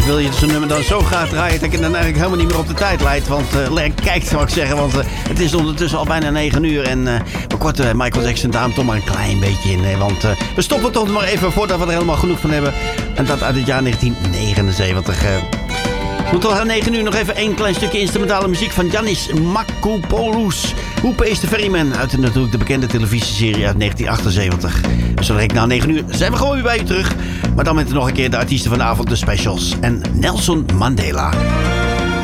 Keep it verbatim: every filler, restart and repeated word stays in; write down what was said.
Wil je zo'n nummer dan zo graag draaien dat ik het dan eigenlijk helemaal niet meer op de tijd leidt. Want uh, kijk, zou ik zeggen, want uh, het is ondertussen al bijna negen uur. En uh, we korten uh, Michael Jackson daarom toch maar een klein beetje in. Hè, want uh, we stoppen toch maar even voordat we er helemaal genoeg van hebben. En dat uit het jaar negentien negenenzeventig. Uh, We moeten al aan negen uur nog even één klein stukje instrumentale muziek van Yannis Makopoulos. Hoepen is de Ferryman uit de, natuurlijk de bekende televisieserie uit negentien achtenzeventig. Dus zo direct na negen uur zijn we gewoon weer bij u terug. Maar dan met nog een keer de artiesten van de avond, de specials. En Nelson Mandela.